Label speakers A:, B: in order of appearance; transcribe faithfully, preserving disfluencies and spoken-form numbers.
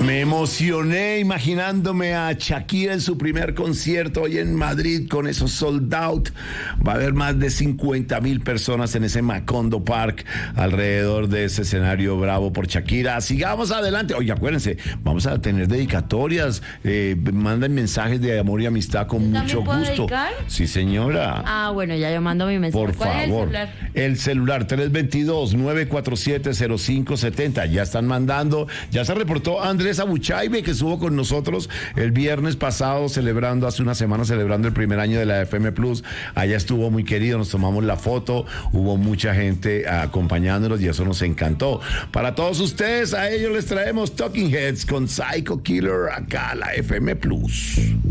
A: Me emocioné imaginándome a Shakira en su primer concierto hoy en Madrid con esos sold out. Va a haber más de cincuenta mil personas en ese Macondo Park alrededor de ese escenario bravo por Shakira. Sigamos adelante. Oye, acuérdense, vamos a tener dedicatorias. Eh, manden mensajes de amor y amistad con mucho
B: puedo
A: gusto.
B: dedicar?
A: Sí, señora.
B: Ah, bueno, ya yo mando mi mensaje.
A: Por
B: ¿Cuál
A: favor.
B: es el celular?
A: El celular tres dos dos, nueve cuatro siete, cero cinco siete cero. Ya están mandando. Ya se reportó Andrés Abuchaibe, que estuvo con nosotros el viernes pasado celebrando, hace una semana celebrando el primer año de la F M Plus. Allá estuvo muy querido, nos tomamos la foto, hubo mucha gente acompañándonos y eso nos encantó. Para todos ustedes, a ellos les traemos Talking Heads con Psycho Killer acá a la F M Plus.